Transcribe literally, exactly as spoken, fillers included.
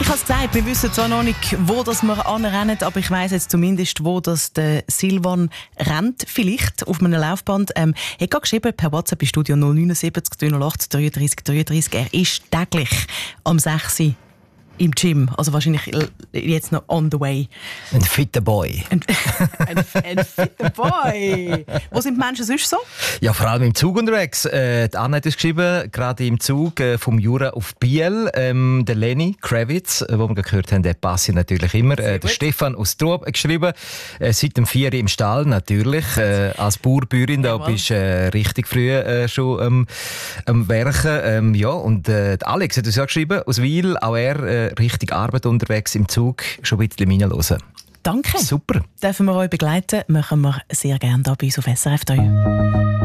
Ich habe es gesagt, wir wissen zwar noch nicht, wo das wir anrennen, aber ich weiss jetzt zumindest, wo das der Silvan rennt, vielleicht auf einem Laufband. Ähm, er hat gerade geschrieben per WhatsApp bei Studio null neun sieben null acht dreiunddreißig dreiunddreißig. Er ist täglich am sechs Uhr im Gym, also wahrscheinlich jetzt noch on the way. Ein fitter Boy. Ein, ein, ein fitter Boy. Wo sind die Menschen sonst so? Ja, vor allem im Zug unterwegs. Äh, die Anna hat es geschrieben, gerade im Zug äh, vom Jura auf Biel. Ähm, der Lenny Kravitz, äh, wo wir gehört haben, der passt natürlich immer. Äh, der Stefan aus Trub hat geschrieben, äh, seit dem vier Uhr im Stall natürlich. Äh, als Bauerbäuerin, da bist du äh, richtig früh äh, schon ähm, am Werken. Ähm, ja, und äh, Alex hat es ja geschrieben, aus Wil, auch er äh, richtig Arbeit unterwegs im Zug, schon ein bisschen reinhören. Danke. Super. Dürfen wir euch begleiten, machen wir sehr gerne hier bei uns auf S R F drei.